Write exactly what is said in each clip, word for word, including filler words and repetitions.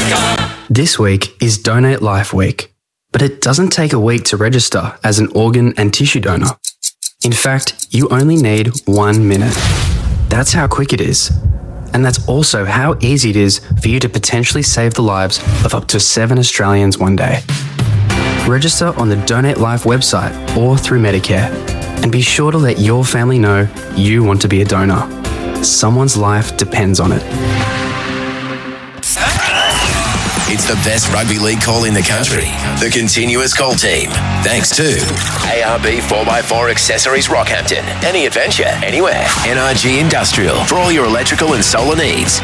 This week is Donate Life Week, but it doesn't take a week to register as an organ and tissue donor. In fact, you only need one minute. That's how quick it is. And that's also how easy it is for you to potentially save the lives of up to seven Australians one day. Register on the Donate Life website or through Medicare, and be sure to let your family know you want to be a donor. Someone's life depends on it. It's the best rugby league call in the country. The Continuous Call Team. Thanks to A R B four by four Accessories Rockhampton. Any adventure, anywhere. N R G Industrial for all your electrical and solar needs.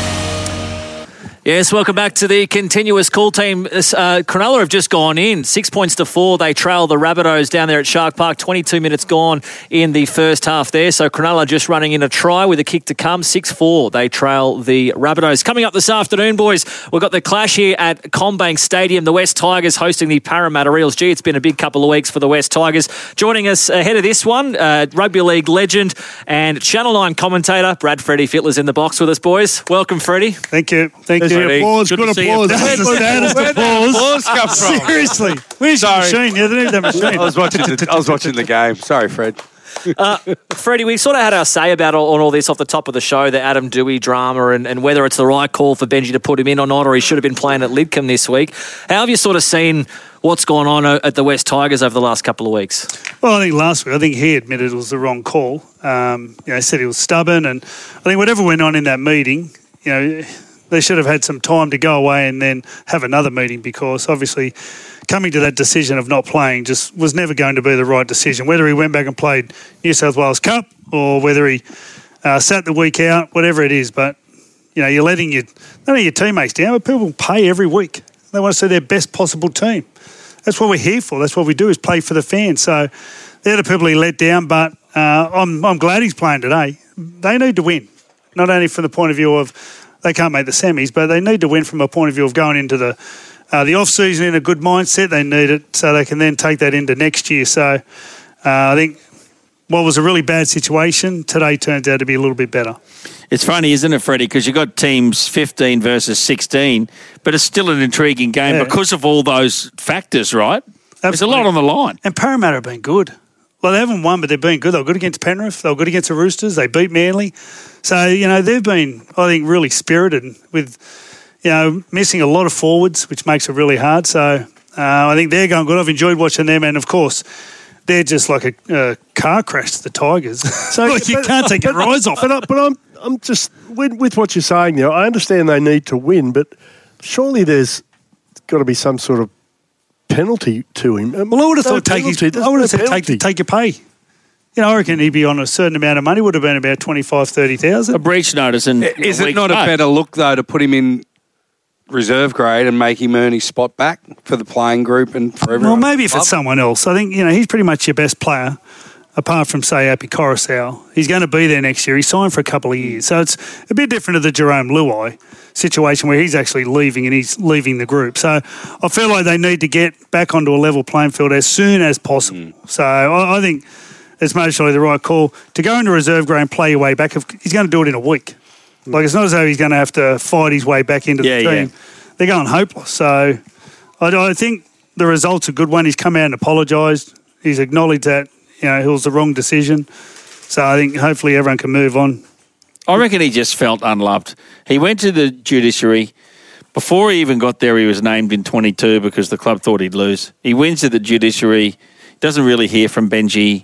Yes, welcome back to the Continuous Call Team. Uh, Cronulla have just gone in. Six points to four. They trail the Rabbitohs down there at Shark Park. twenty-two minutes gone in the first half there. So Cronulla just running in a try with a kick to come. six four. They trail the Rabbitohs. Coming up this afternoon, boys, we've got the clash here at CommBank Stadium. The West Tigers hosting the Parramatta Eels. Gee, it's been a big couple of weeks for the West Tigers. Joining us ahead of this one, uh, rugby league legend and Channel nine commentator, Brad Freddie Fittler's in the box with us, boys. Welcome, Freddie. Thank you. Thank you. Applause, good, good applause. That's the standard applause. Applause come from? Seriously. Where's your machine? Yeah, they need that machine. I was watching the, I was watching the game. Sorry, Fred. Uh, Freddie, we sort of had our say about all, on all this off the top of the show, the Adam Dewey drama and, and whether it's the right call for Benji to put him in or not, or he should have been playing at Lidcombe this week. How have you sort of seen what's gone on at the West Tigers over the last couple of weeks? Well, I think last week, I think he admitted it was the wrong call. Um, you know, he said he was stubborn, and I think whatever went on in that meeting, you know, they should have had some time to go away and then have another meeting, because obviously coming to that decision of not playing just was never going to be the right decision. Whether he went back and played New South Wales Cup or whether he uh, sat the week out, whatever it is. But, you know, you're letting your, not only your teammates down, but people pay every week. They want to see their best possible team. That's what we're here for. That's what we do, is play for the fans. So they're the people he let down, but uh, I'm, I'm glad he's playing today. They need to win, not only from the point of view of they can't make the semis, but they need to win from a point of view of going into the uh, the off-season in a good mindset. They need it so they can then take that into next year. So uh, I think what was a really bad situation today turns out to be a little bit better. It's funny, isn't it, Freddie? Because you've got teams fifteen versus sixteen, but it's still an intriguing game yeah. because of all those factors, right? Absolutely. There's a lot on the line. And Parramatta have been good. Well, they haven't won, but they've been good. They were good against Penrith. They were good against the Roosters. They beat Manly. So, you know, they've been, I think, really spirited with, you know, missing a lot of forwards, which makes it really hard. So uh, I think they're going good. I've enjoyed watching them. And, of course, they're just like a uh, car crash to the Tigers. So like, you can't take your eyes off. But, I, but I'm, I'm just, with, with what you're saying there, I understand they need to win, but surely there's got to be some sort of penalty to him. Well, I would have no thought take his, I would have said take, take your pay. You know, I reckon he'd be on a certain amount of money. Would have been about twenty-five, thirty thousand. A breach notice. And is it not a better look though to put him in reserve grade and make him earn his spot back for the playing group and for everyone? Well, maybe if it's someone else. I think, you know, he's pretty much your best player, apart from, say, Api Coruscant. He's going to be there next year. He signed for a couple of years. So it's a bit different to the Jerome Luai situation where he's actually leaving and he's leaving the group. So I feel like they need to get back onto a level playing field as soon as possible. Mm. So I, I think it's most surely the right call to go into reserve grade and play your way back. He's going to do it in a week. Mm. Like, it's not as though he's going to have to fight his way back into yeah, the team. Yeah. They're going hopeless. So I, I think the result's a good one. He's come out and apologised. He's acknowledged that, you know, it was the wrong decision. So I think hopefully everyone can move on. I reckon he just felt unloved. He went to the judiciary. Before he even got there, he was named in twenty-two because the club thought he'd lose. He went to the judiciary, doesn't really hear from Benji.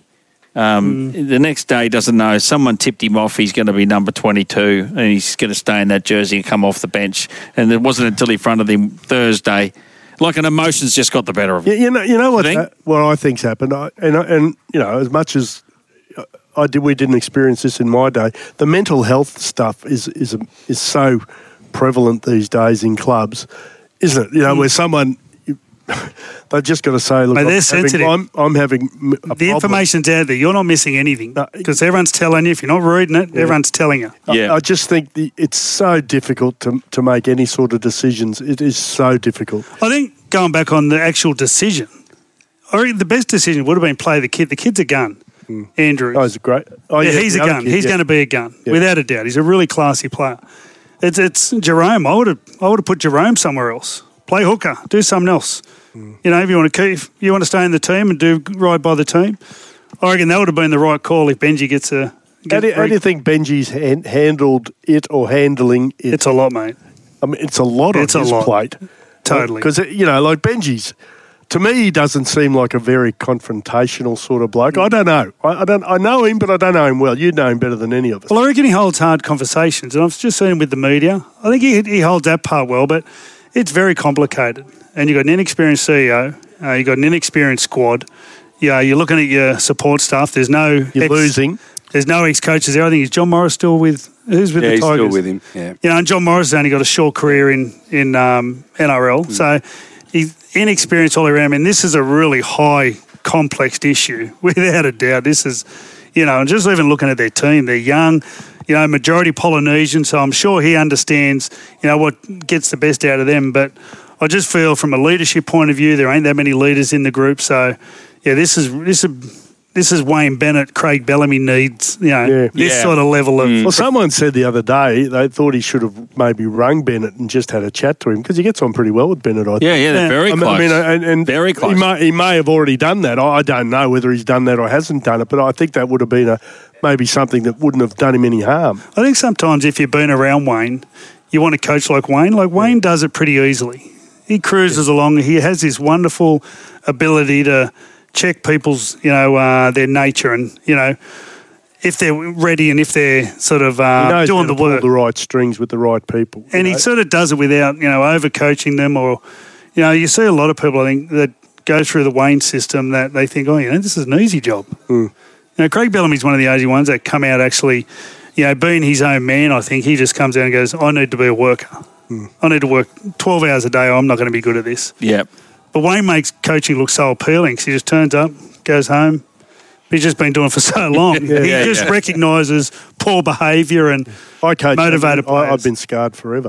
Um, mm. The next day, doesn't know. Someone tipped him off. He's going to be number twenty-two and he's going to stay in that jersey and come off the bench. And it wasn't until he fronted him Thursday. Like an emotions just got the better of him. You know, you know what, ha- what I think's happened? I, and, and, you know, as much as I did, we didn't experience this in my day, the mental health stuff is is is so prevalent these days in clubs, isn't it? You know, mm. where someone, they've just got to say, look, Mate, they're I'm, sensitive. having, I'm, I'm having a The problem. information's out there. You're not missing anything because no, everyone's telling you. If you're not reading it, yeah. everyone's telling you. Yeah. I, I just think the, it's so difficult to to make any sort of decisions. It is so difficult. I think going back on the actual decision, I reckon the best decision would have been play the kid. The kid's a gun. Mm. Andrew. Oh, he's a great. Oh, yeah, yeah, he's a gun. Kid, he's yeah. going to be a gun, yeah. without a doubt. He's a really classy player. It's it's Jerome. I would have I would have put Jerome somewhere else. Play hooker. Do something else. Mm. You know, if you want to keep, if you want to stay in the team and do right by the team, I reckon that would have been the right call if Benji gets a. How do, how do you think Benji's han- handled it or handling it? It's a lot, mate. I mean, it's a lot it's on his a lot. plate. Totally. Because, you know, like Benji's, to me, he doesn't seem like a very confrontational sort of bloke. I don't know. I, I don't. I know him, but I don't know him well. You know him better than any of us. Well, I reckon he holds hard conversations, and I've just seen him with the media. I think he he holds that part well, but it's very complicated. And you've got an inexperienced C E O, uh, you've got an inexperienced squad. Yeah, you're looking at your support staff. There's no You're ex, losing. There's no ex-coaches there. I think is John Morris still with who's with yeah, the he's Tigers? still with him. Yeah, you know, and John Morris has only got a short career in in um, N R L, mm. so he's inexperienced all around. And this is a really high, complex issue, without a doubt. This is, you know, and just even looking at their team, they're young, you know, majority Polynesian, so I'm sure he understands, you know, what gets the best out of them. But I just feel from a leadership point of view, there ain't that many leaders in the group, so yeah, this is this is. This is Wayne Bennett, Craig Bellamy needs, you know, Yeah. this Yeah. sort of level of... Well, someone said the other day they thought he should have maybe rung Bennett and just had a chat to him because he gets on pretty well with Bennett, I think. Yeah, yeah, they're Yeah. very I mean, close. I mean, and, and Very close. He may, he may have already done that. I, I don't know whether he's done that or hasn't done it, but I think that would have been a maybe something that wouldn't have done him any harm. I think sometimes if you've been around Wayne, you want to coach like Wayne. Like Wayne does it pretty easily. He cruises yeah. along. He has this wonderful ability to check people's, you know, uh, their nature and, you know, if they're ready and if they're sort of uh, he knows doing how to the work. pull the right strings with the right people. And know? he sort of does it without, you know, overcoaching them or, you know, you see a lot of people, I think, that go through the Wayne system that they think, oh, you know, this is an easy job. Mm. You know, Craig Bellamy's one of the easy ones that come out actually, you know, being his own man, I think he just comes out and goes, I need to be a worker. Mm. I need to work twelve hours a day. I'm not going to be good at this. Yeah. But Wayne makes coaching look so appealing because he just turns up, goes home. He's just been doing it for so long. yeah, he yeah, just yeah. recognises poor behaviour and I coach motivated I, players. I've been scarred forever.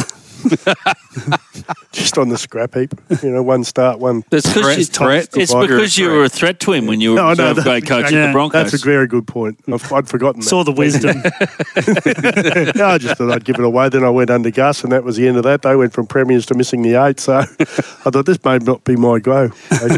Just on the scrap heap. You know, one start, one... It's because you, threat. it's because you were a threat to him when you were No, no, reserve that- grade coach yeah, at the Broncos. That's a very good point. I've, I'd forgotten that. saw the wisdom. No, I just thought I'd give it away. Then I went under Gus, and that was the end of that. They went from premiers to missing the eight. So I thought this may not be my go.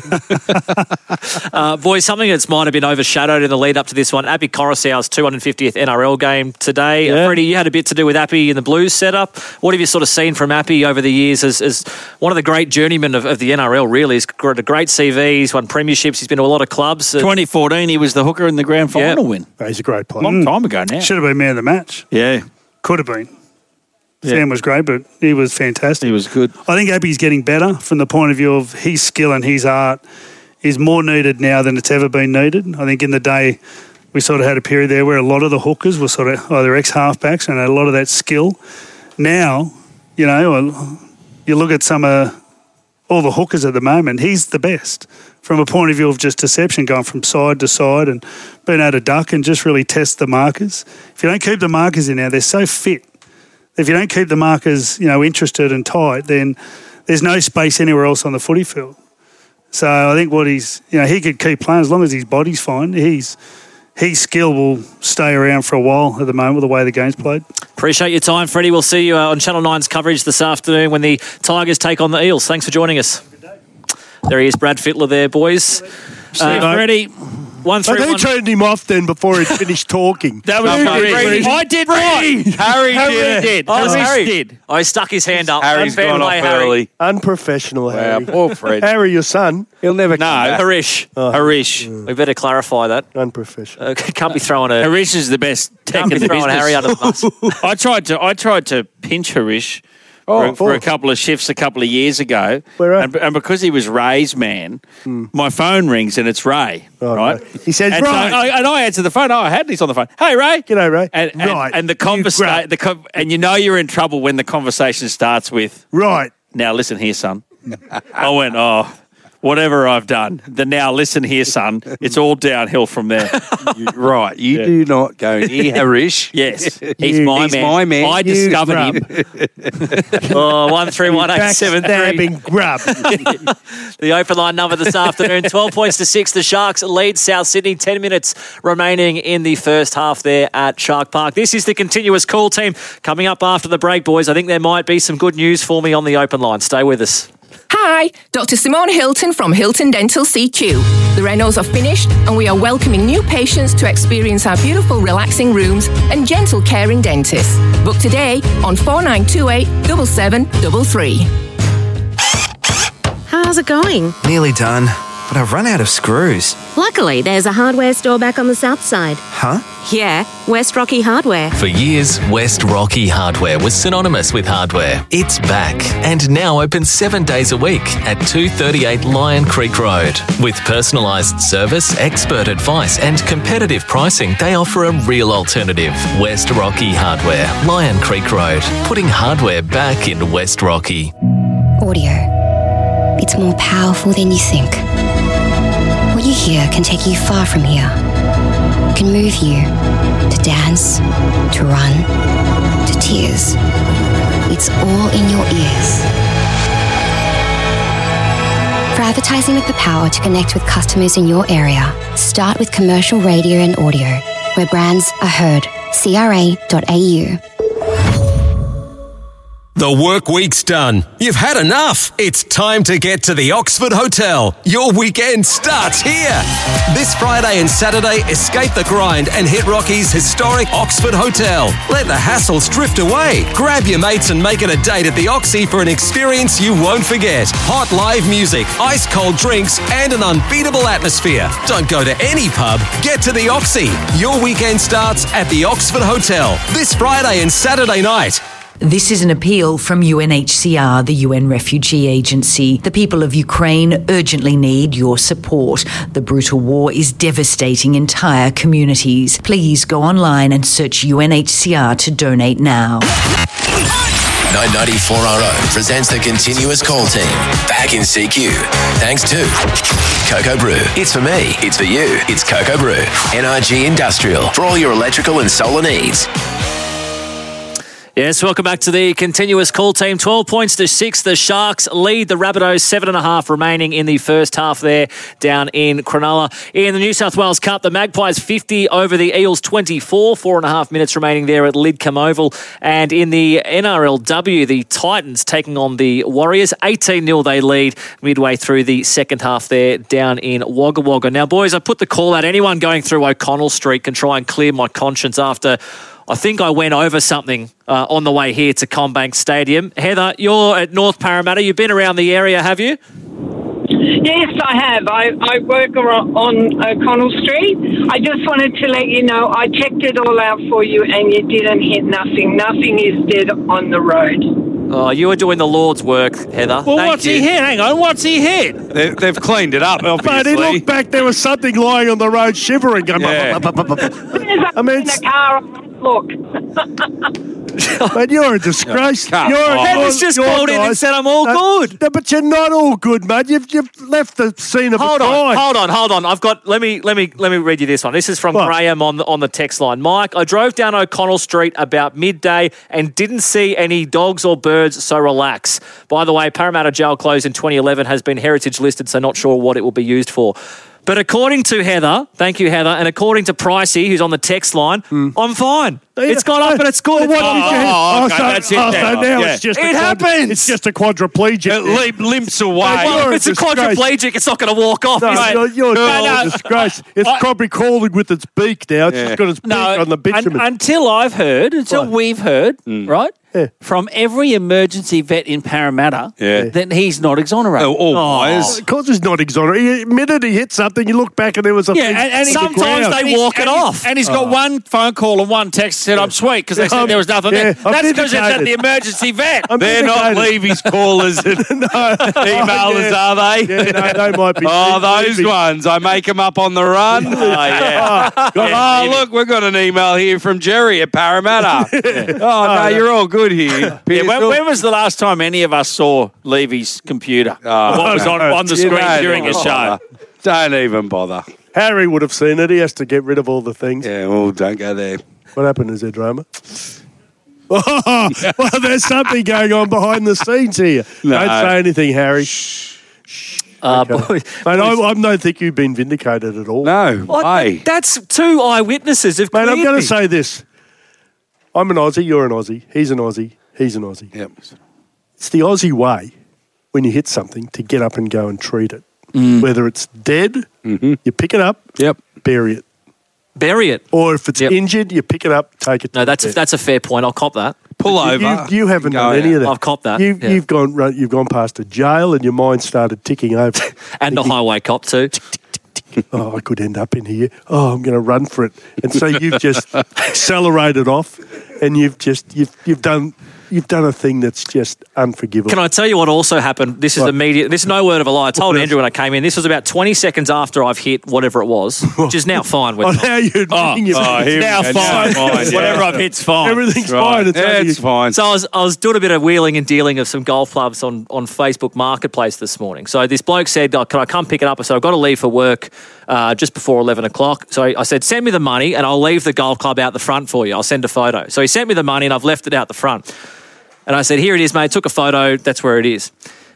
Uh, boys, something that's might have been overshadowed in the lead up to this one, Appy Coruscant's two hundred fiftieth N R L game today. Yeah. Uh, Freddie, you had a bit to do with Appy in the Blues setup. What have you sort of seen from Appy over the years as, as one of the great journeymen of, of the N R L, really? He's got a great C V, he's won premierships, he's been to a lot of clubs. Uh, twenty fourteen, he was the hooker in the grand final Yeah. win. No, he's a great player. Long time ago now. Should have been man of the match. Yeah, Could have been. Yeah. Sam was great, but he was fantastic. he was good. I think Appy's getting better from the point of view of his skill and his art is more needed now than it's ever been needed. I think in the day we sort of had a period there where a lot of the hookers were sort of either ex-halfbacks and had a lot of that skill. Now, you know, you look at some of all the hookers at the moment, he's the best from a point of view of just deception, going from side to side and being able to duck and just really test the markers. If you don't keep the markers in there, they're so fit. If you don't keep the markers, you know, interested and tight, then there's no space anywhere else on the footy field. So I think what he's, you know, he could keep playing as long as his body's fine. He's, his skill will stay around for a while at the moment with the way the game's played. Appreciate your time, Freddie. We'll see you uh, on Channel nine's coverage this afternoon when the Tigers take on the Eels. Thanks for joining us. There he is, Brad Fittler there, boys. Uh, Freddie. One So three they one. turned him off then before he'd finished talking. That was No, no, Freddie. Freddie. I did what? Harry, Harry did. did. Oh, It was Harry Harry. did. Oh, he stuck his hand up. Harry's Fair gone play, off Harry. early. Unprofessional, Wow, Harry. poor Fred. Harry, your son, He'll never No, come back. Harish. Harish. We better clarify that. unprofessional. Uh, can't be throwing a... Harish is the best tech Can't in be the throwing business. Harry under the bus. I tried to I tried to pinch Harish Oh, for, of for a course. couple of shifts a couple of years ago. Where at? and, and because he was Ray's man, my phone rings and it's Ray, Oh, right? no. He says, and so "Right." I, and I answer the phone. Oh, I had this on the phone. Hey, Ray. G'day, Ray. And, and, Right. and the You conversation, grab. the con- and you know you're in trouble when the conversation starts with, Right. "Now listen here, son." I went, "Oh, whatever I've done, the now listen here, son, it's all downhill from there. You- right. You Yeah. do not go near Harish. Yes, he's You- my he's man. my man. I You discovered grub. him. oh, one three one eight seven three. Backstabbing grub. The open line number this afternoon, twelve points to six. The Sharks lead South Sydney. ten minutes remaining in the first half there at Shark Park. This is the continuous call team. Coming up after the break, boys, I think there might be some good news for me on the open line. Stay with us. Hi, Doctor Simone Hilton from Hilton Dental C Q. The renos are finished and we are welcoming new patients to experience our beautiful relaxing rooms and gentle caring dentists. Book today on four nine two eight, seven seven three three. How's it going? Nearly done, but I've run out of screws. Luckily, there's a hardware store back on the south side. Huh? Yeah, West Rocky Hardware. For years, West Rocky Hardware was synonymous with hardware. It's back and now open seven days a week at two thirty-eight Lion Creek Road. With personalised service, expert advice and competitive pricing, they offer a real alternative. West Rocky Hardware, Lion Creek Road, putting hardware back in West Rocky. Audio. It's more powerful than you think. What you hear can take you far from here. Can move you to dance, to run, to tears. It's all in your ears. For advertising with the power to connect with customers in your area, start with commercial radio and audio, where brands are heard. C R A dot A U. The work week's done. You've had enough. It's time to get to the Oxford Hotel. Your weekend starts here. This Friday and Saturday, escape the grind and hit Rocky's historic Oxford Hotel. Let the hassles drift away. Grab your mates and make it a date at the Oxy for an experience you won't forget. Hot live music, ice cold drinks, and an unbeatable atmosphere. Don't go to any pub. Get to the Oxy. Your weekend starts at the Oxford Hotel this Friday and Saturday night. This is an appeal from U N H C R, the U N Refugee Agency. The people of Ukraine urgently need your support. The brutal war is devastating entire communities. Please go online and search U N H C R to donate now. nine ninety-four R O presents the continuous call team. Back in C Q. Thanks to Cocoa Brew. It's for me. It's for you. It's Cocoa Brew. N R G Industrial. For all your electrical and solar needs. Yes, welcome back to the continuous call team. twelve points to six. The Sharks lead the Rabbitohs. Seven and a half remaining in the first half there down in Cronulla. In the New South Wales Cup, the Magpies fifty over the Eels twenty-four. Four and a half minutes remaining there at Lidcombe Oval. And in the N R L W, the Titans taking on the Warriors. eighteen nil they lead midway through the second half there down in Wagga Wagga. Now, boys, I put the call out. Anyone going through O'Connell Street can try and clear my conscience after I think I went over something uh, on the way here to Combank Stadium. Heather, you're at North Parramatta. You've been around the area, have you? Yes, I have. I, I work on O'Connell Street. I just wanted to let you know I checked it all out for you and you didn't hit nothing. Nothing is dead on the road. Oh, you were doing the Lord's work, Heather. Well, Thank what's you. he hit? Hang on, what's he hit? They, they've cleaned it up, obviously. But he looked back, there was something lying on the road shivering. Going, Yeah. I mean, In the car, look. man, you're a disgrace. Come You're, on. Heather's just you're called in and nice. said I'm all Uh, good. No, but you're not all good, mate. You've, you've left the scene of Hold a on, crime. hold on, hold on. I've got. Let me, let me, let me read you this one. This is from What? Graham on the on the text line. Mike, I drove down O'Connell Street about midday and didn't see any dogs or birds, so relax. By the way, Parramatta Jail closed in twenty eleven, has been heritage listed, so not sure what it will be used for. But according to Heather, thank you, Heather, and according to Pricey, who's on the text line, I'm fine. It's gone up and it's good. Well, what It's did you- fine. oh, okay, so, that's it oh, now. so now Yeah. it's just It a quad- happens. It's just a quadriplegic. It limp, limps away. Well, You're if it's a a disgrace. quadriplegic, it's not going to walk off. No, is it? you're, you're No, no. a disgrace. It's I- probably crawling with its beak now. It's Yeah. just got its beak No, on the bitumen. un- until I've heard, until Right. we've heard, right, Yeah. from every emergency vet in Parramatta, Yeah. that he's not exonerated. Oh, always. Of course, he's not exonerated. He admitted he hit something. You look back and there was a Yeah, thing and, and in the sometimes ground. they and he's- walk it and he's- off. And he's got Oh. one phone call and one text that said, I'm sweet, because they Yeah, said I'm- there was nothing yeah, there. I'm That's because it's at vindicated. the emergency vet. I'm They're not vindicated. Levy's callers and emailers, yeah. are they? Yeah, no, they might be. Oh, those Levy. ones. I make them up on the run. Oh, yeah. Oh, look, we've got an email here from Jerry at Parramatta. Oh, no, you're all good. good here. Yeah, when, when was the last time any of us saw Levy's computer? Oh, what was on, on the you screen don't during a even show? bother. Don't even bother. Harry would have seen it. He has to get rid of all the things. Yeah, well, don't go there. What happened? Is there drama? Oh, well, there's something going on behind the scenes here. No. Don't say anything, Harry. Uh, Okay. boy, Mate, I, I don't think you've been vindicated at all. No, I- way. that's two eyewitnesses have Mate, I'm cleared going me. to say this. I'm an Aussie, you're an Aussie, he's an Aussie, he's an Aussie. Yep. It's the Aussie way, when you hit something, to get up and go and treat it. Mm. Whether it's dead, Mm-hmm. you pick it up, Yep. bury it. Bury it. Or if it's Yep. injured, you pick it up, take it to No, that's the a, vet. that's a fair point. I'll cop that. Pull You- over. You, you haven't Go done any out. of that. I've copped that. You've, Yeah. you've gone right, you've gone past a jail and your mind started ticking over. And the highway cop too. Oh, I could end up in here. Oh, I'm going to run for it. And so you've just accelerated off, and you've just you've you've done you've done a thing that's just unforgivable. Can I tell you what also happened? This is What? immediate. This is no word of a lie. I told What? Andrew when I came in. This was about twenty seconds after I've hit whatever it was, which is now fine with Oh, me. now you're Oh, admitting it. oh, here we Now go. fine. Now fine, yeah. Whatever I've hit's fine. Everything's Right. fine. It's, Yeah, only- it's fine. So I was, I was doing a bit of wheeling and dealing of some golf clubs on, on Facebook Marketplace this morning. So this bloke said, oh, can I come pick it up? I said, I've got to leave for work uh, just before eleven o'clock. So I said, send me the money and I'll leave the golf club out the front for you. I'll send a photo. So he sent me the money and I've left it out the front. And I said, here it is, mate. Took a photo. That's where it is.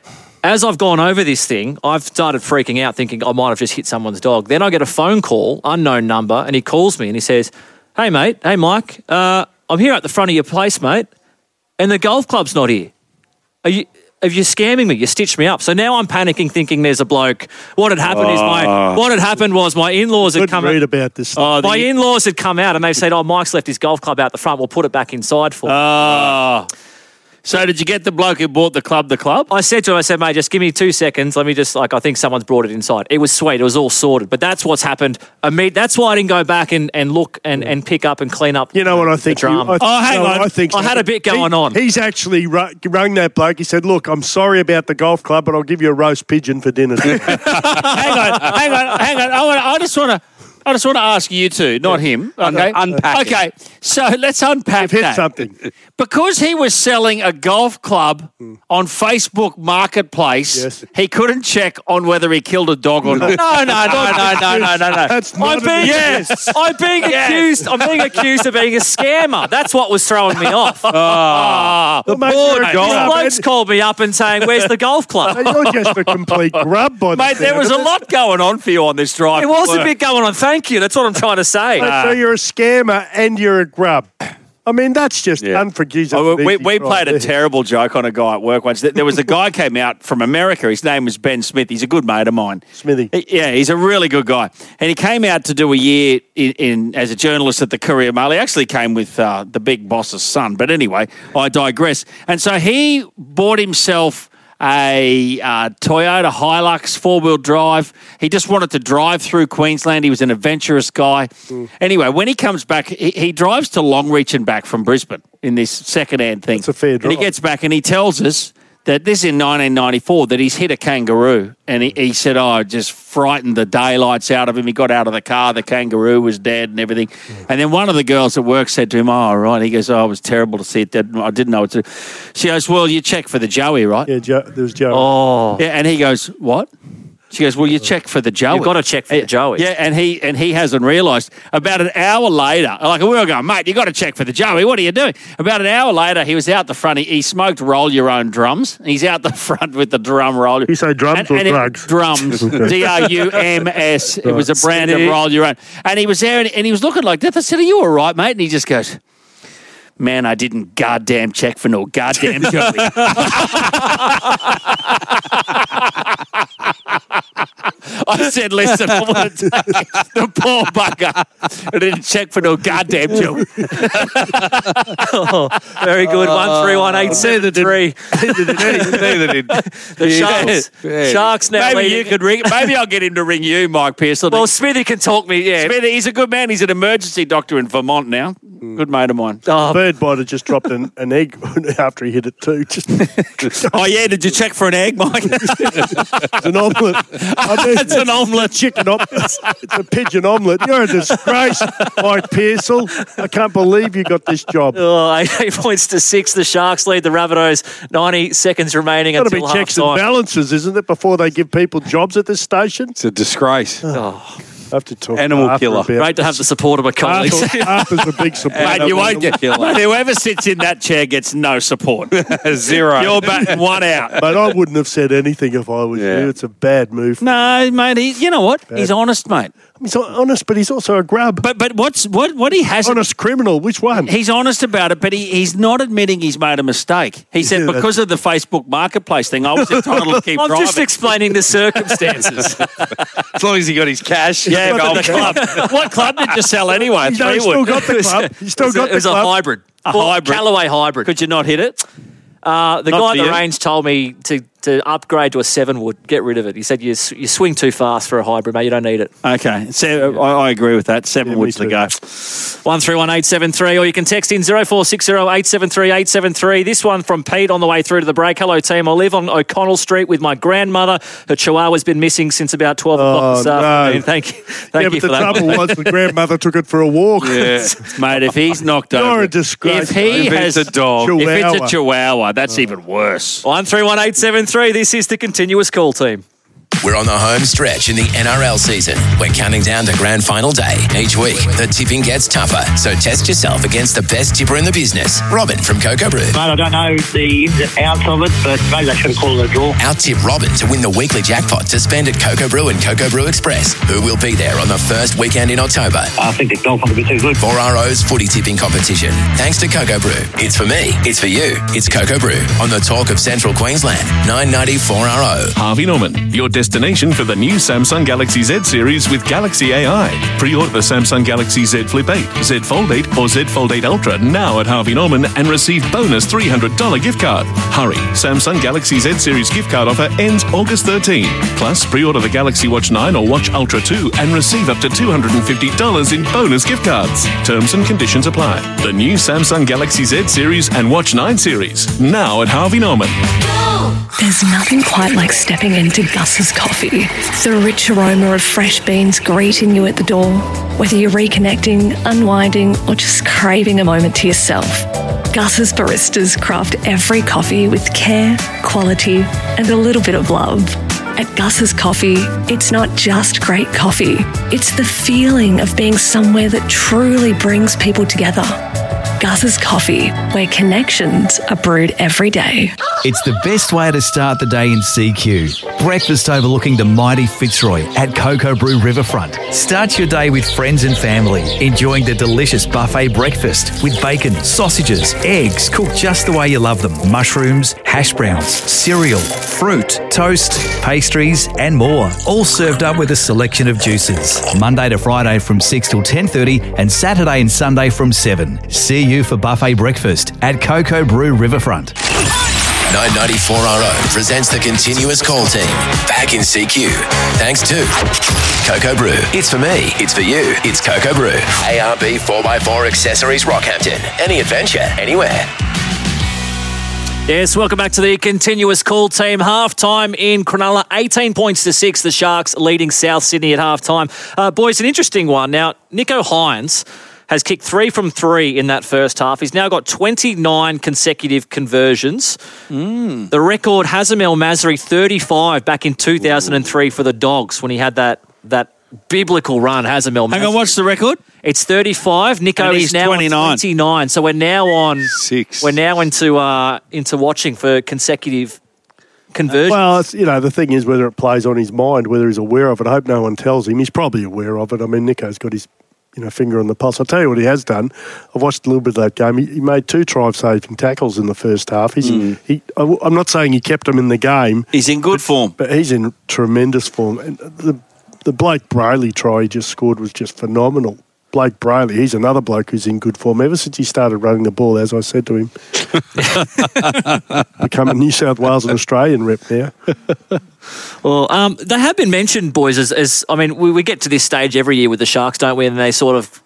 As I've gone over this thing, I've started freaking out thinking I might have just hit someone's dog. Then I get a phone call, unknown number, and he calls me and he says, hey, mate, hey, Mike, uh, I'm here at the front of your place, mate, and the golf club's not here. Are you... Are you scamming me? You stitched me up. So now I'm panicking, thinking there's a bloke. What had happened is my what had happened was my in-laws had Couldn't come. read about this stuff. my in-laws had come out and they said, "Oh, Mike's left his golf club out the front. We'll put it back inside for." him." Oh. So did you get the bloke who bought the club the club? I said to him, I said, mate, just give me two seconds. Let me just, like, I think someone's brought it inside. It was sweet. It was all sorted. But that's what's happened. I mean, that's why I didn't go back and, and look and, and pick up and clean up. You know what I the think? you- drama. I, oh, hang no, on. I think I had a bit going He- on. He's actually ru- rung that bloke. He said, "Look, I'm sorry about the golf club, but I'll give you a roast pigeon for dinner." hang on, hang on, hang on. I, wanna, I just want to. I just want to ask you two, not him. Okay, Unpack it. Okay, so let's unpack Hit that. something. Because he was selling a golf club on Facebook Marketplace, Yes. he couldn't check on whether he killed a dog or not. No, no, no, no, no, no, no, no. That's I'm not being, Yes. I'm being accused. I'm being accused of being a scammer. That's what was throwing me off. Oh, The mate, poor you're a These golf- blokes called me up and saying, "Where's the golf club?" You're just a complete grub, by the mate, there sound was of a it. lot going on for you on this drive. It was to a work. bit going on. Thank you. That's what I'm trying to say. Mate, so you're a scammer and you're a grub. I mean, that's just Yeah. unforgivable. Oh, we we played a terrible joke on a guy at work once. There was a guy came out from America. His name was Ben Smith. He's a good mate of mine. Smithy. He- Yeah, he's a really good guy. And he came out to do a year in, in as a journalist at the Courier Mail. He actually came with uh, the big boss's son. But anyway, I digress. And so he bought himself a uh, Toyota Hilux four-wheel drive. He just wanted to drive through Queensland. He was an adventurous guy. Mm. Anyway, when he comes back, he, he drives to Longreach and back from Brisbane in this second-hand thing. It's a fair And he drive. gets back and he tells us that this is in nineteen ninety-four, that he's hit a kangaroo. And he, he said, oh, it just frightened the daylights out of him. He got out of the car, the kangaroo was dead and everything. And then one of the girls at work said to him, oh, right. He goes, oh, it was terrible to see it dead. I didn't know what to do. She goes, well, you check for the Joey, right? Yeah, Joe, there was Joe. Oh, Yeah, and he goes, what? She goes, well, you check for the Joey. you've got to check for the Joey. Yeah, and he and he hasn't realised. About an hour later, like we were going, mate, you got to check for the Joey. What are you doing? About an hour later, he was out the front. He, he smoked roll your own drums. He's out the front with the drum roll. You say drums and, or and it- drugs? drums. D R U M S. It was a brand of Steady. roll your own. And he was there and, and he was looking like that. I said, are you all right, mate? And he just goes, man, I didn't goddamn check for no goddamn Joey. I said, listen, I want to take the poor bugger. I didn't check for no goddamn Joey. Oh, very good. One three one eight seven three. Neither did. The Sharks. Yeah. Sharks now. Maybe leading. you could ring. Maybe I'll get him to ring you, Mike Pearson. Well, Smithy can talk me. Yeah. Smithy, he's a good man. He's an emergency doctor in Vermont now. Good mate of mine. Oh. Bird might have just dropped an, an egg after he hit it too. Just oh, yeah, did you check for an egg, Mike? It's an omelette. I mean, it's an omelette. Chicken omelette. It's a pigeon omelette. You're a disgrace, Mike Pearsall. I can't believe you got this job. Oh, eight, eight points to six. The Sharks lead the Rabbitohs. ninety seconds remaining Got to until be checks half and time. balances, isn't it, before they give people jobs at this station? It's a disgrace. Oh. I have to talk Animal to killer. Great to have the support of my colleagues. Arthur's a big supporter. Mate, you won't get Mate, whoever sits in that chair gets no support. Zero. You're batting one out. But I wouldn't have said anything if I was Yeah. you. It's a bad move. No, mate. He, you know what? Bad. He's honest, mate. He's honest, but he's also a grub. But but what's what what he has honest criminal? Which one? He's honest about it, but he, he's not admitting he's made a mistake. He said Yeah, because of the Facebook Marketplace thing, I was entitled to keep I'm driving. just explaining the circumstances. As long as he got his cash. Yeah, but the club. What club did you sell anyway? He's no, Three still wood. got the club. He's still It was got a- the It was club. a hybrid. A Well, hybrid. Callaway hybrid. Could you not hit it? Uh, the Not guy for at the you. range told me to, to upgrade to a seven wood. Get rid of it. He said you s- you swing too fast for a hybrid, mate. You don't need it. Okay, so I, I agree with that. Seven Yeah, me woods to too. go. One three one eight seven three, or you can text in zero four six zero eight seven three eight seven three. This one from Pete on the way through to the break. Hello, team. I live on O'Connell Street with my grandmother. Her chihuahua's been missing since about twelve o'clock this Oh, no. afternoon. Thank you. Thank yeah, you but for the that. trouble was the grandmother took it for a walk. Yeah, mate. If he's knocked You're over, a disgrace. If he If has it's a dog. if it's Chihuahua. a chihuahua, that's even worse. One three one eight seven three. This is the continuous call team. We're on the home stretch in the N R L season. We're counting down to grand final day. Each week, the tipping gets tougher. So test yourself against the best tipper in the business, Robin from Cocoa Brew. Mate, I don't know the ins and outs of it, but maybe I should have called it a draw. Out-tip Robin to win the weekly jackpot to spend at Cocoa Brew and Cocoa Brew Express, who will be there on the first weekend in October. I think the Dolphins will be too good. For R O's footy tipping competition. Thanks to Cocoa Brew. It's for me. It's for you. It's Cocoa Brew on the talk of Central Queensland. nine ninety-four R O. Harvey Norman, your destination for the new Samsung Galaxy Z series with Galaxy A I. Pre-order the Samsung Galaxy Z Flip eight, Z Fold eight or Z Fold eight Ultra now at Harvey Norman and receive bonus three hundred dollars gift card. Hurry, Samsung Galaxy Z series gift card offer ends August thirteenth. Plus, pre-order the Galaxy Watch nine or Watch Ultra two and receive up to two hundred fifty dollars in bonus gift cards. Terms and conditions apply. The new Samsung Galaxy Z series and Watch nine series now at Harvey Norman. There's nothing quite like stepping into Gus's Coffee. The rich aroma of fresh beans greeting you at the door. Whether you're reconnecting, unwinding, or just craving a moment to yourself, Gus's baristas craft every coffee with care, quality, and a little bit of love. At Gus's Coffee, it's not just great coffee. It's the feeling of being somewhere that truly brings people together. Gus's Coffee, where connections are brewed every day. It's the best way to start the day in C Q. Breakfast overlooking the mighty Fitzroy at Cocoa Brew Riverfront. Start your day with friends and family, enjoying the delicious buffet breakfast with bacon, sausages, eggs cooked just the way you love them, mushrooms, hash browns, cereal, fruit, toast, pastries and more. All served up with a selection of juices. Monday to Friday from six till ten thirty and Saturday and Sunday from seven. See you for buffet breakfast at Cocoa Brew Riverfront. nine ninety-four R O presents the continuous call team. Back in C Q. Thanks to Cocoa Brew. It's for me. It's for you. It's Cocoa Brew. A R B four by four Accessories Rockhampton. Any adventure, anywhere. Yes, welcome back to the continuous call team. Half-time in Cronulla, eighteen points to six. The Sharks leading South Sydney at half-time. Uh, boys, an interesting one. Now, Nico Hines has kicked three from three in that first half. He's now got twenty-nine consecutive conversions. Mm. The record, Hazem El Masri, thirty-five back in two thousand three for the Dogs when he had that that biblical run, Hazem El Masri. Hang on, what's the record? It's thirty-five. Nico And is he's now twenty-nine. on twenty-nine. So we're now on six. We're now into uh, into watching for consecutive conversions. Well, it's, you know, the thing is whether it plays on his mind, whether he's aware of it. I hope no one tells him. He's probably aware of it. I mean, Nico's got his you know finger on the pulse. I'll tell you what he has done. I've watched a little bit of that game. He, he made two try-saving tackles in the first half. He's Mm. he, I, I'm not saying he kept him in the game. He's in good form. But he's in tremendous form. And the, the Blake Brayley try he just scored was just phenomenal. Blake Brayley, he's another bloke who's in good form. Ever since he started running the ball, as I said to him, become a New South Wales and Australian rep now. Well, um, they have been mentioned, boys, as, as I mean, we, we get to this stage every year with the Sharks, don't we? And they sort of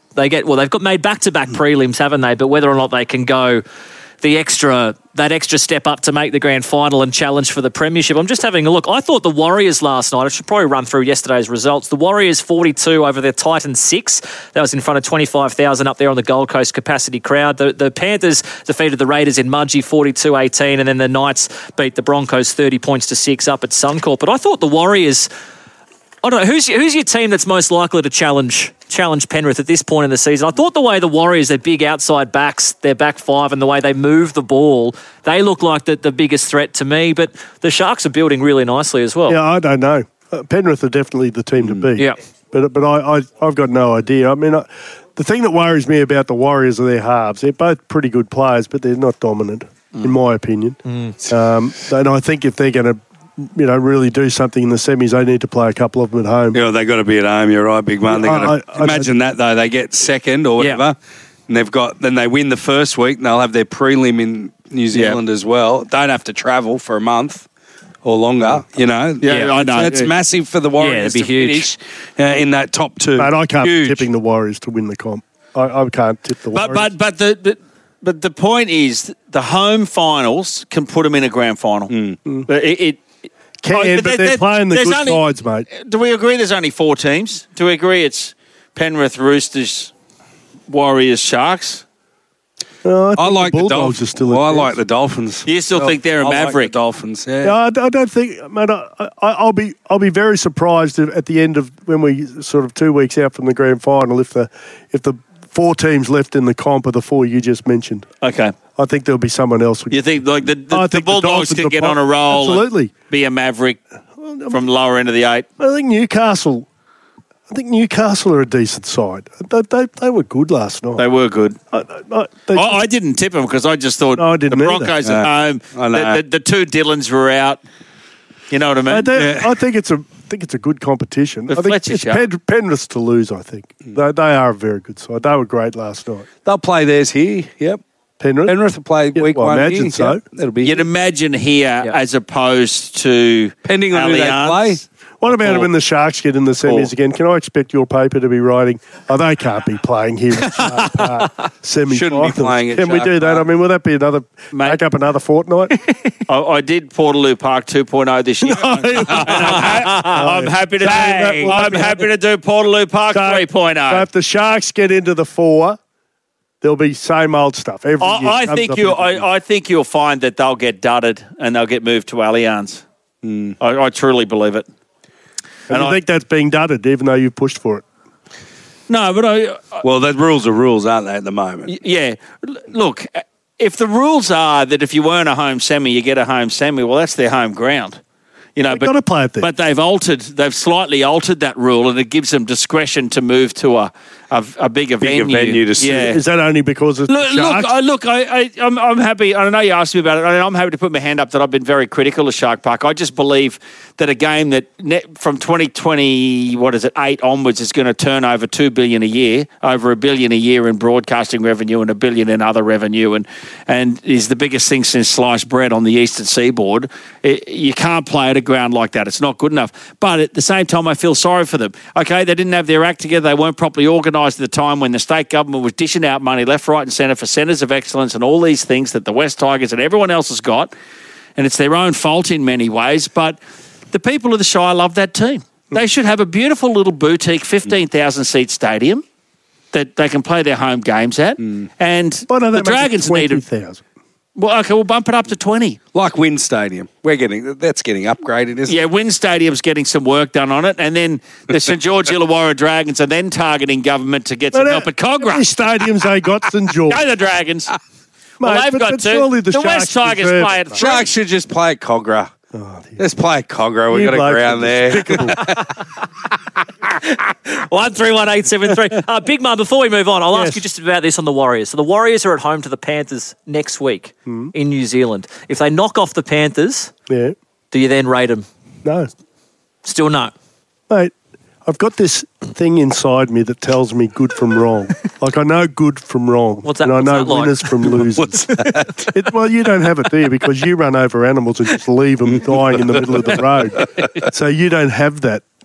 they get well, they've got made back-to-back prelims, haven't they? But whether or not they can go the extra that extra step up to make the grand final and challenge for the premiership. I'm just having a look. I thought the Warriors last night, I should probably run through yesterday's results. The Warriors forty-two over their Titans six. That was in front of twenty-five thousand up there on the Gold Coast capacity crowd. The, the Panthers defeated the Raiders in Mudgee forty-two eighteen, and then the Knights beat the Broncos thirty points to six up at Suncorp. But I thought the Warriors, I don't know, who's, who's your team that's most likely to challenge challenge Penrith at this point in the season? I thought the way the Warriors, their big outside backs, their back five, and the way they move the ball, they look like the, the biggest threat to me. But the Sharks are building really nicely as well. Yeah, I don't know. Uh, Penrith are definitely the team to beat. Yeah. But but I, I, I've got no idea. I mean, I, the thing that worries me about the Warriors are their halves. They're both pretty good players, but they're not dominant, mm. in my opinion. Mm. Um, and I think if they're going to you know, really do something in the semis, they need to play a couple of them at home. Yeah, they got to be at home. You're right, big man. They got to imagine I, that though. They get second or whatever, yeah. and they've got then they win the first week. And they'll have their prelim in New Zealand yeah. as well. Don't have to travel for a month or longer. You know, yeah, yeah I know. It's yeah. massive for the Warriors yeah, to finish uh, in that top two. Mate, I can't huge. be tipping the Warriors to win the comp. I, I can't tip the but, Warriors. But but the. the But the point is, the home finals can put them in a grand final. Mm. But it, it Can, oh, but they're, they're playing the good only, sides, mate. Do we agree there's only four teams? Do we agree it's Penrith, Roosters, Warriors, Sharks? Uh, I, I like the, the Dolphins. Are still well, I like the Dolphins. You still I, think they're a I maverick? Like the Dolphins, yeah. yeah I, I don't think, mate. I, I, I'll be, I'll be very surprised if, at the end of when we sort of two weeks out from the grand final, if the, if the four teams left in the comp are the four you just mentioned. Okay. I think there'll be someone else. You think like the, the, I the think Bulldogs the can get on a roll? Absolutely. Be a maverick from lower end of the eight. I think Newcastle. I think Newcastle are a decent side. They, they, they were good last night. They were good. I, I, they I, I didn't tip them because I just thought no, I didn't the Broncos either. at home. I know. The, the, the two Dylans were out. You know what I mean? I, yeah. I think it's a. I think it's a good competition. The I think Fletcher it's show. Pen, Penrith to lose. I think mm. they, they are a very good side. They were great last night. They'll play theirs here. Yep. Penrith. Penrith will play yeah, week well, one. I imagine here. so. Yep. That'll be. You'd imagine here yep. as opposed to depending on Allianz. who they play. What about when the Sharks get in the semis Four. again? Can I expect your paper to be writing, oh, they can't be playing here at Shark Park semi-finals? Shouldn't be playing at Can Shark we do that? Park. I mean, will that be another, Mate. make up another fortnight? I, I did Portaloo Park two point oh this year. I'm, I'm, ha- I'm happy to Hey. do, I'm happy to do Portaloo Park So- three point So oh. if the Sharks get into the four, there'll be same old stuff. Every year I, I comes think up you. every year. I, I think you'll find that they'll get dudded and they'll get moved to Allianz. Mm. I, I truly believe it. And, And I I- think that's being dudded, even though you pushed for it. No, but I. Well, the rules are rules, aren't they, at the moment? Yeah. L- Look, if the rules are that if you weren't a home semi, you get a home semi, well, that's their home ground. You know, They've but, got to play it there. but they've altered, they've slightly altered that rule, and it gives them discretion to move to a a, a bigger, Bigger venue. venue to see. yeah. Is that only because of Look, the look, Sharks? I, look I, I, I'm, I'm happy. I know you asked me about it. I mean, I'm happy to put my hand up that I've been very critical of Shark Park. I just believe that a game that net, from twenty twenty, what is it, eight onwards, is going to turn over two billion a year, over a billion a year in broadcasting revenue and a billion in other revenue, and and is the biggest thing since sliced bread on the eastern seaboard. It, you can't play at a ground like that. It's not good enough. But at the same time, I feel sorry for them. Okay, they didn't have their act together. They weren't properly organised at the time when the state government was dishing out money left, right and centre for centres of excellence and all these things that the West Tigers and everyone else has got. And it's their own fault in many ways. But the people of the Shire love that team. They should have a beautiful little boutique fifteen thousand seat stadium that they can play their home games at. Mm. And Why don't they the make it Dragons need twenty it. thousand? Well, okay, we'll bump it up to twenty. Like Wynn Stadium. We're getting, that's getting upgraded, isn't Yeah, it? Wynn Stadium's getting some work done on it, and then the St George Illawarra Dragons are then targeting government to get some But, uh, help at How many Cogra. stadiums they got, St George? Go the Dragons. Well, Mate, they've but- got but to. surely the the West Sharks Tigers deserve play it, at mate. three. Sharks should just play at Cogra. Oh, dear. Let's play at Cogra. We've You got a blokes ground are there. despicable. One three one eight seven three. Uh, Big Mum, before we move on, I'll Yes. ask you just about this on the Warriors. So the Warriors are at home to the Panthers next week Hmm. in New Zealand. If they knock off the Panthers, Yeah. do you then rate them? No. Still no. Mate, I've got this thing inside me that tells me good from wrong. Like I know good from wrong. What's that- And I what's know that like? winners from losers. What's that? It, well, you don't have it, do you? Because you run over animals and just leave them dying in the middle of the road. So you don't have that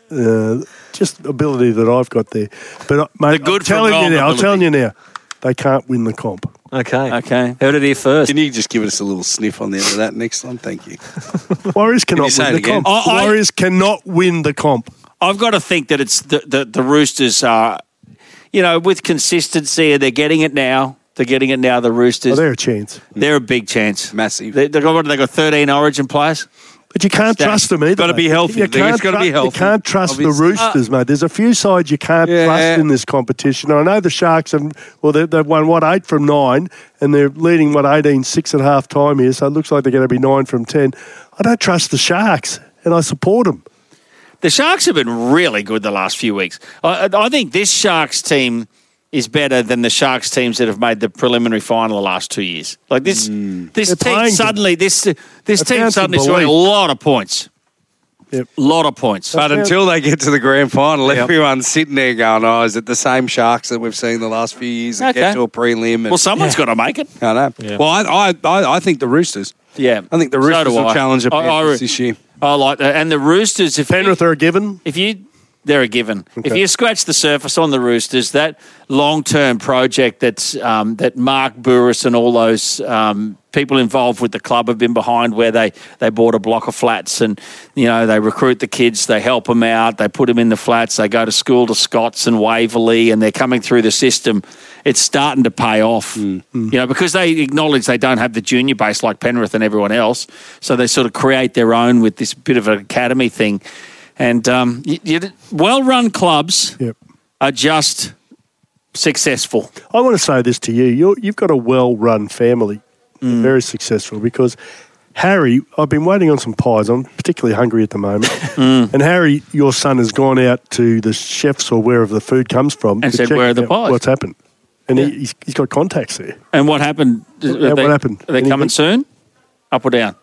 uh, just ability that I've got there. But uh, mate, good I'm telling from you now, I'm ability. telling you now, they can't win the comp. Okay. Okay. Heard it here first. Can you just give us a little sniff on the end of that next time? Thank you. Warriors Can you cannot say win it the again? comp. I- I- Warriors cannot win the comp. I've got to think that it's the, the, the Roosters are, you know, with consistency, and they're getting it now. They're getting it now, the Roosters. Oh, they're a chance. They're a big chance. Massive. They, they've got, they got thirteen Origin players. But you can't Stats. trust them either. Gotta be mate. healthy. You They've can't, gotta be tru- healthy, you can't trust obviously. the Roosters, mate. There's a few sides you can't Yeah. trust in this competition. I know the Sharks have, well, they- they've won, what, eight from nine, and they're leading, what, eighteen six at half time here, so it looks like they're going to be nine from ten. I don't trust the Sharks, and I support them. The Sharks have been really good the last few weeks. I, I think this Sharks team is better than the Sharks teams that have made the preliminary final the last two years. Like this, Mm. this They're team playing suddenly, this this They team found some suddenly scoring a belief. lot of points. Yep. lot of points. But until they get to the grand final, Yep. everyone's sitting there going, oh, is it the same Sharks that we've seen the last few years that Okay. get to a prelim? And, Well, someone's got to make it. I know. Yeah. Well, I, I, I, I think the Roosters. Yeah, I think the So Roosters do will I. challenge the I- I Panthers re- this year. I like that. And the Roosters, if Penrith are a given. If you, they're a given. If Okay. you scratch the surface on the Roosters, that long-term project that's um, that Mark Burris and all those um, people involved with the club have been behind, where they, they bought a block of flats and, you know, they recruit the kids, they help them out, they put them in the flats, they go to school to Scots and Waverley, and they're coming through the system. It's starting to pay off, you know, because they acknowledge they don't have the junior base like Penrith and everyone else, so they sort of create their own with this bit of an academy thing. And um, you, you, well-run clubs Yep. are just successful. I want to say this to you. You're, you've got a well-run family, Mm. very successful, because Harry, I've been waiting on some pies. I'm particularly hungry at the moment. Mm. And Harry, your son, has gone out to the chefs or wherever the food comes from And to said, check "Where are the out pies?" what's happened. And he, he's, he's got contacts there. And what happened? Yeah, Are they, what happened? Are they Anything? coming soon? Up or down?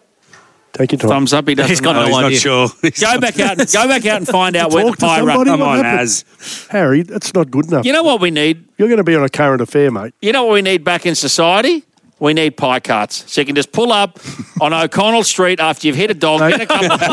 Take your time. Thumbs up. He doesn't He's got know. no He's not idea. sure. He's Go not- back out. Go back out and find out where the Talk to pie somebody. run. Come What on, happened? Az. Harry, that's not good enough. You know what we need? You're going to be on a current affair, mate. You know what we need back in society? We need pie carts. So you can just pull up on O'Connell Street after you've hit a dog, get a couple of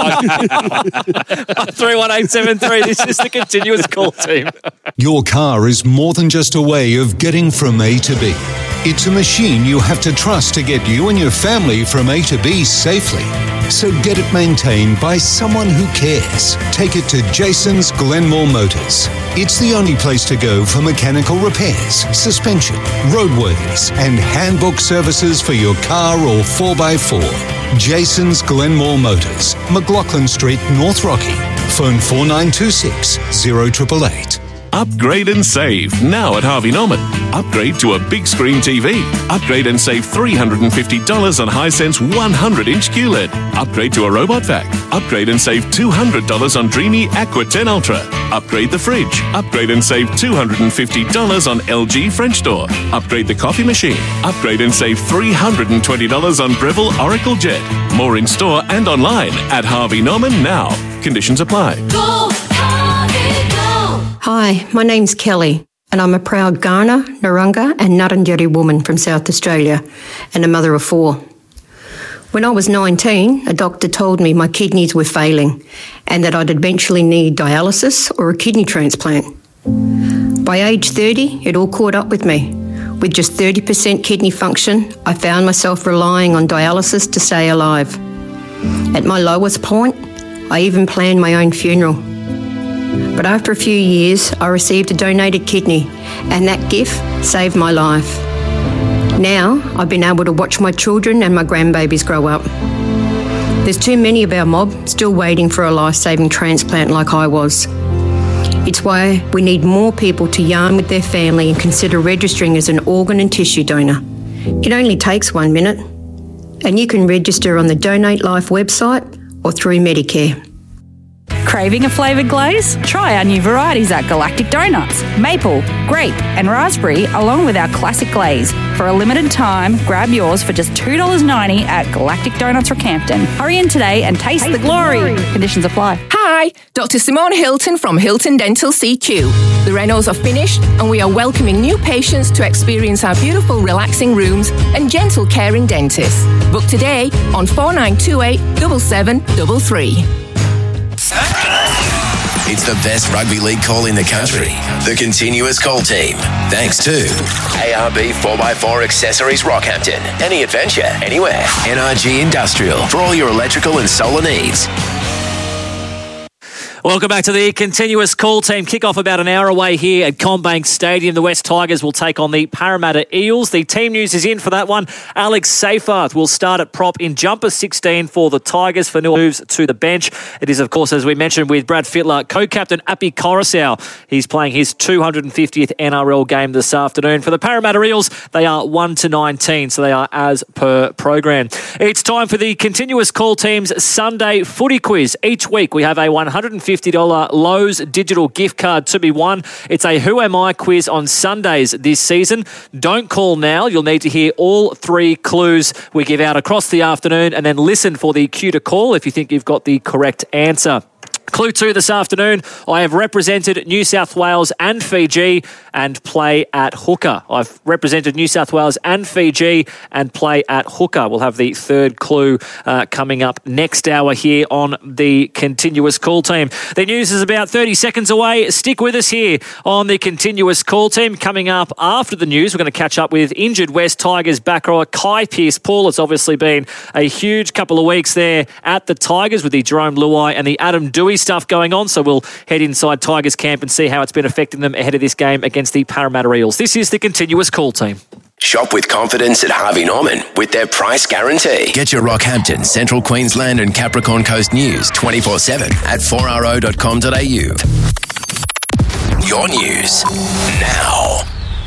pies. three one eight seven three. This is the continuous call team. Your car is more than just a way of getting from A to B. It's a machine you have to trust to get you and your family from A to B safely. So get it maintained by someone who cares. Take it to Jason's Glenmore Motors. It's the only place to go for mechanical repairs, suspension, roadworthies, and handbook services for your car or four by four. Jason's Glenmore Motors, McLaughlin Street, North Rocky. Phone four nine two six, zero eight eight eight. Upgrade and save now at Harvey Norman. Upgrade to a big screen T V. Upgrade and save three hundred fifty dollars on Hisense one hundred inch Q L E D. Upgrade to a robot vac. Upgrade and save two hundred dollars on Dreamy Aqua ten Ultra. Upgrade the fridge. Upgrade and save two hundred fifty dollars on L G French door. Upgrade the coffee machine. Upgrade and save three hundred twenty dollars on Breville Oracle Jet. More in store and online at Harvey Norman now. Conditions apply. Go, Harvey, go! Hi, my name's Kelly, and I'm a proud Kaurna, Narungga and Ngarrindjeri woman from South Australia, and a mother of four. When I was nineteen, a doctor told me my kidneys were failing and that I'd eventually need dialysis or a kidney transplant. By age thirty, it all caught up with me. With just thirty percent kidney function, I found myself relying on dialysis to stay alive. At my lowest point, I even planned my own funeral. But after a few years, I received a donated kidney, and that gift saved my life. Now, I've been able to watch my children and my grandbabies grow up. There's too many of our mob still waiting for a life-saving transplant like I was. It's why we need more people to yarn with their family and consider registering as an organ and tissue donor. It only takes one minute, and you can register on the Donate Life website or through Medicare. Craving a flavoured glaze? Try our new varieties at Galactic Donuts. Maple, grape and raspberry along with our classic glaze. For a limited time, grab yours for just two dollars ninety at Galactic Donuts Rockhampton. Hurry in today and taste, taste the glory. glory. Conditions apply. Hi, Doctor Simone Hilton from Hilton Dental C Q. The renos are finished and we are welcoming new patients to experience our beautiful relaxing rooms and gentle caring dentists. Book today on four nine two eight, seven seven three three. It's the best rugby league call in the country. The Continuous Call Team. Thanks to A R B four by four Accessories Rockhampton. Any adventure, anywhere. N R G Industrial for all your electrical and solar needs. Welcome back to the Continuous Call Team. Kick-off about an hour away here at CommBank Stadium. The West Tigers will take on the Parramatta Eels. The team news is in for that one. Alex Seyfarth will start at prop in jumper sixteen for the Tigers. Fanua moves to the bench. It is, of course, as we mentioned with Brad Fittler, co-captain Api Coruscant. He's playing his two hundred fiftieth N R L game this afternoon. For the Parramatta Eels, they are one to nineteen, so they are as per program. It's time for the Continuous Call Team's Sunday Footy Quiz. Each week we have a one hundred fifty dollars Lowe's digital gift card to be won. It's a Who Am I quiz on Sundays this season. Don't call now. You'll need to hear all three clues we give out across the afternoon and then listen for the cue to call if you think you've got the correct answer. Clue two this afternoon, I have represented New South Wales and Fiji and play at hooker. I've represented New South Wales and Fiji and play at hooker. We'll have the third clue uh, coming up next hour here on the Continuous Call Team. The news is about thirty seconds away. Stick with us here on the Continuous Call Team. Coming up after the news, we're going to catch up with injured West Tigers back rower Kai Pearce-Paul. It's obviously been a huge couple of weeks there at the Tigers with the Jerome Luai and the Adam Dewey stuff going on, so we'll head inside Tigers camp and see how it's been affecting them ahead of this game against the Parramatta Eels. This is the Continuous Call Team. Shop with confidence at Harvey Norman with their price guarantee. Get your Rockhampton, Central Queensland and Capricorn Coast news twenty-four seven at four r o dot com dot a u. Your news now.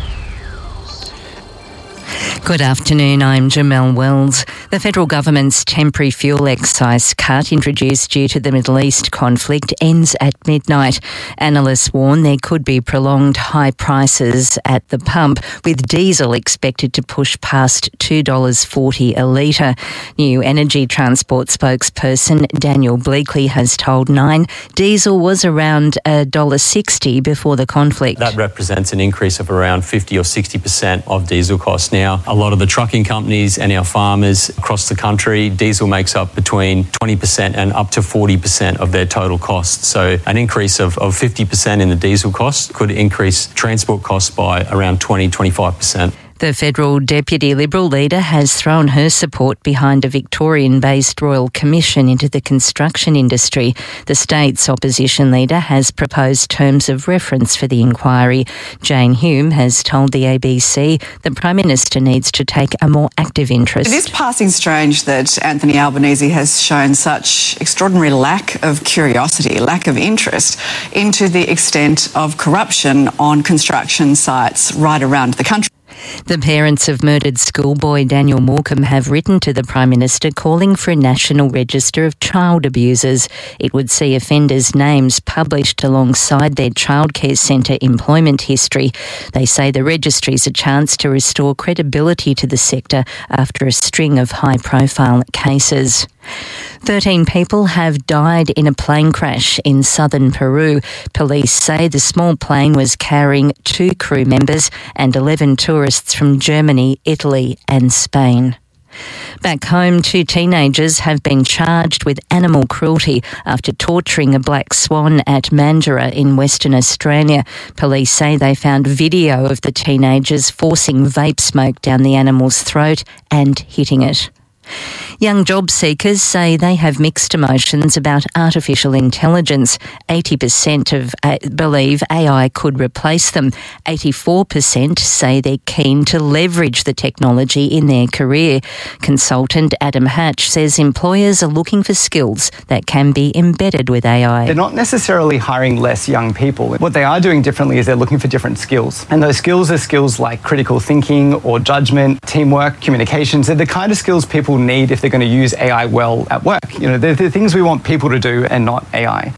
Good afternoon, I'm Jamelle Wells. The federal government's temporary fuel excise cut introduced due to the Middle East conflict ends at midnight. Analysts warn there could be prolonged high prices at the pump, with diesel expected to push past two dollars forty a litre. New Energy Transport spokesperson Daniel Bleakley has told Nine diesel was around one dollar sixty before the conflict. That represents an increase of around fifty or sixty percent of diesel costs. Now, a lot of the trucking companies and our farmers across the country, diesel makes up between twenty percent and up to forty percent of their total costs. So an increase of, of fifty percent in the diesel cost could increase transport costs by around twenty to twenty-five percent. The federal deputy Liberal leader has thrown her support behind a Victorian-based Royal Commission into the construction industry. The state's opposition leader has proposed terms of reference for the inquiry. Jane Hume has told the A B C the Prime Minister needs to take a more active interest. It is passing strange that Anthony Albanese has shown such extraordinary lack of curiosity, lack of interest into the extent of corruption on construction sites right around the country. The parents of murdered schoolboy Daniel Morecambe have written to the Prime Minister calling for a national register of child abusers. It would see offenders' names published alongside their childcare centre employment history. They say the registry is a chance to restore credibility to the sector after a string of high-profile cases. Thirteen people have died in a plane crash in southern Peru. Police say the small plane was carrying two crew members and eleven tourists from Germany, Italy and Spain. Back home, two teenagers have been charged with animal cruelty after torturing a black swan at Mandurah in Western Australia. Police say they found video of the teenagers forcing vape smoke down the animal's throat and hitting it. Young job seekers say they have mixed emotions about artificial intelligence. eighty percent of uh, believe A I could replace them. eighty-four percent say they're keen to leverage the technology in their career. Consultant Adam Hatch says employers are looking for skills that can be embedded with A I. They're not necessarily hiring less young people. What they are doing differently is they're looking for different skills. And those skills are skills like critical thinking or judgment, teamwork, communications. They're the kind of skills people need if they're going to use A I well at work. You know, they're the things we want people to do and not A I.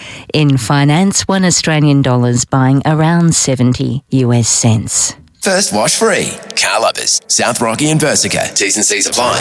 In finance, one Australian dollar's buying around seventy US cents. First wash free. Car Lovers, South Rocky and Versica. T's and C's apply.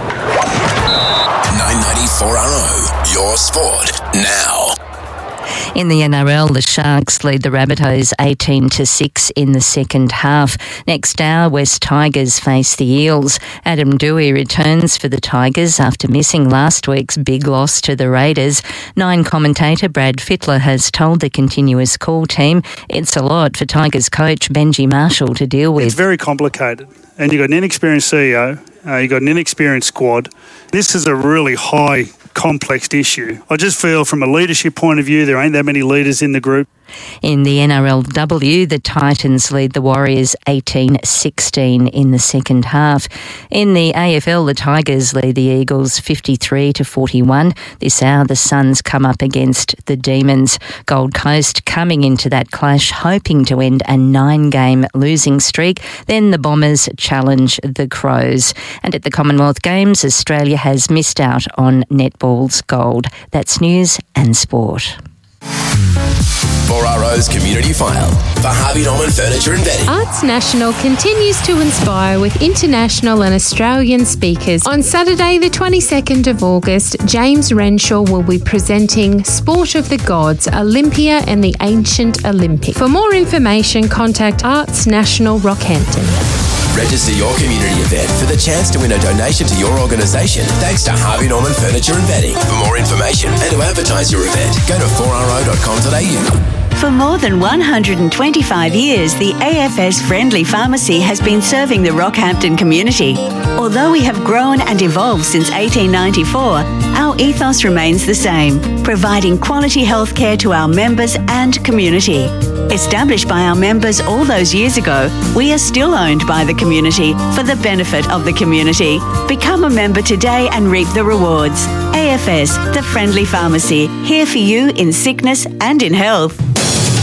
nine ninety four R O, your sport now. In the N R L, the Sharks lead the Rabbitohs eighteen to six in the second half. Next hour, West Tigers face the Eels. Adam Dewey returns for the Tigers after missing last week's big loss to the Raiders. Nine commentator Brad Fittler has told the Continuous Call team it's a lot for Tigers coach Benji Marshall to deal with. It's very complicated, and you've got an inexperienced C E O, uh, you've got an inexperienced squad. This is a really high complex issue. I just feel from a leadership point of view, there ain't that many leaders in the group. In the N R L W, the Titans lead the Warriors eighteen sixteen in the second half. In the A F L, the Tigers lead the Eagles fifty-three to forty-one. This hour, the Suns come up against the Demons. Gold Coast coming into that clash, hoping to end a nine-game losing streak. Then the Bombers challenge the Crows. And at the Commonwealth Games, Australia has missed out on netball's gold. That's news and sport. four R O's Community File for Harvey Norman Furniture and Bedding. Arts National continues to inspire with international and Australian speakers. On Saturday, the twenty-second of August, James Renshaw will be presenting Sport of the Gods, Olympia and the Ancient Olympic. For more information, contact Arts National Rockhampton. Register your community event for the chance to win a donation to your organisation thanks to Harvey Norman Furniture and Bedding. For more information and to advertise your event, go to four r o dot com dot a u. For more than one hundred twenty-five years, the A F S Friendly Pharmacy has been serving the Rockhampton community. Although we have grown and evolved since eighteen ninety-four, our ethos remains the same, providing quality healthcare to our members and community. Established by our members all those years ago, we are still owned by the community for the benefit of the community. Become a member today and reap the rewards. A F S, the Friendly Pharmacy, here for you in sickness and in health.